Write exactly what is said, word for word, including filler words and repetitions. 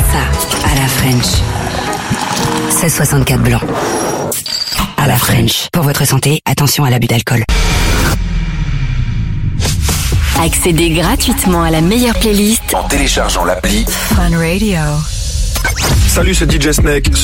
ça à la French. seize soixante-quatre blanc. À la French. Pour votre santé, attention à l'abus d'alcool. Accédez gratuitement à la meilleure playlist en téléchargeant l'appli Fun Radio. Salut, c'est D J Snake.